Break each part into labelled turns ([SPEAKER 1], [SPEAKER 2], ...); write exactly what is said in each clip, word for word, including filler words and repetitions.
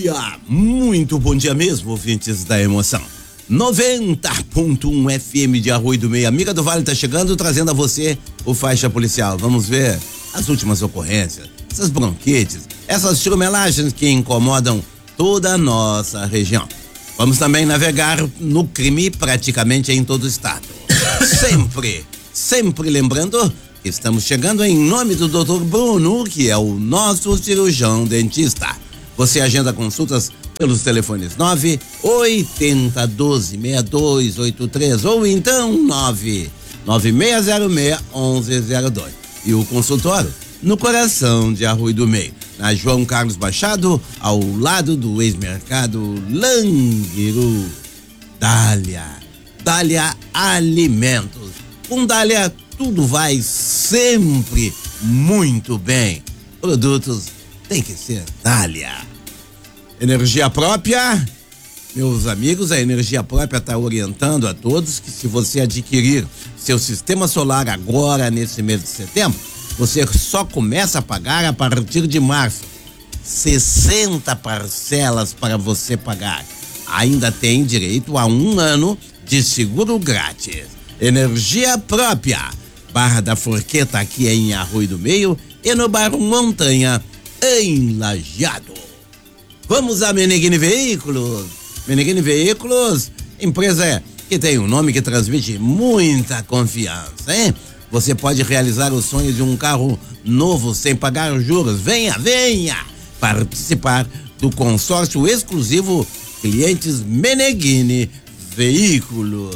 [SPEAKER 1] dia, muito bom dia mesmo, ouvintes da emoção. noventa ponto um F M de Arroio do Meio. Amiga do Vale tá chegando, trazendo a você o Faixa Policial. Vamos ver as últimas ocorrências, essas bronquites, essas churumelagens que incomodam toda a nossa região. Vamos também navegar no crime praticamente em todo o estado. Sempre, sempre lembrando que estamos chegando em nome do doutor Bruno, que é o nosso cirurgião dentista. Você agenda consultas pelos telefones nove oitenta doze sessenta e dois oitenta e três ou então nove nove seis zero seis onze zero dois. E o consultório no coração de Arroio do Meio, na João Carlos Machado, ao lado do ex-mercado Languiru. Dália, Dália Alimentos. Com Dália tudo vai sempre muito bem. Produtos tem que ser Dália. Energia própria, meus amigos, a energia própria está orientando a todos que se você adquirir seu sistema solar agora nesse mês de setembro, você só começa a pagar a partir de março. sessenta parcelas para você pagar. Ainda tem direito a um ano de seguro grátis. Energia própria. Barra da Forqueta aqui em Arroio do Meio e no bairro Montanha em Lajeado. Vamos a Meneghini Veículos. Meneghini Veículos, empresa que tem um nome que transmite muita confiança, hein? Você pode realizar o sonho de um carro novo sem pagar juros. Venha, venha participar do consórcio exclusivo Clientes Meneghini Veículos.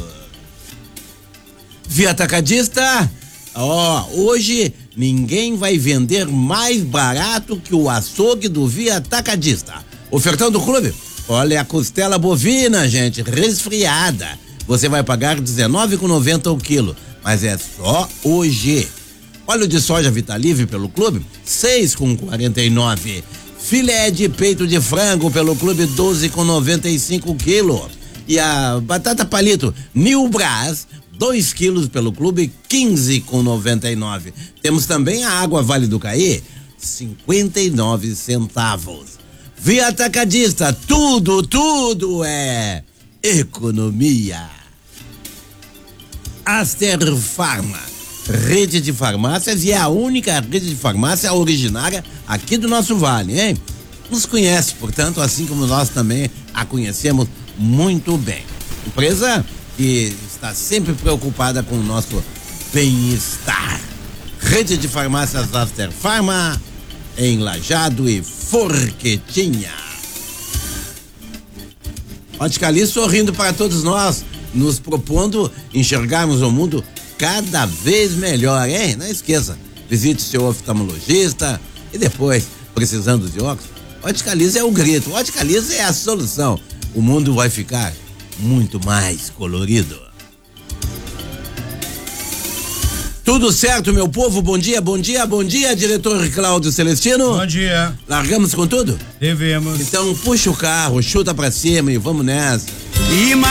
[SPEAKER 1] Via Atacadista, ó, hoje ninguém vai vender mais barato que o açougue do Via Atacadista. Ofertão do clube, olha a costela bovina, gente, resfriada. Você vai pagar dezenove reais e noventa centavos o quilo, mas é só hoje. Óleo de soja Vitalive pelo clube, seis reais e quarenta e nove centavos. Filé de peito de frango pelo clube, doze reais e noventa e cinco centavos o quilo. E a batata palito New Brás, dois quilos pelo clube, quinze reais e noventa e nove centavos. Temos também a água Vale do Caí, cinquenta e nove centavos. Via Atacadista, tudo, tudo é economia. Aster Farma, rede de farmácias, e é a única rede de farmácia originária aqui do nosso vale, hein? Nos conhece, portanto, assim como nós também a conhecemos muito bem. Empresa que está sempre preocupada com o nosso bem-estar. Rede de farmácias Aster Farma, em Lajeado e Forquetinha. Ótica Ali sorrindo para todos nós, nos propondo enxergarmos o mundo cada vez melhor, hein? Não esqueça, visite seu oftalmologista e depois, precisando de óculos, Ótica Lisa é o grito, Ótica Lisa é a solução. O mundo vai ficar muito mais colorido. Tudo certo, meu povo? Bom dia, bom dia, bom dia, diretor Cláudio Celestino.
[SPEAKER 2] Bom dia.
[SPEAKER 1] Largamos com tudo?
[SPEAKER 2] Devemos.
[SPEAKER 1] Então puxa o carro, chuta pra cima e vamos nessa.
[SPEAKER 2] E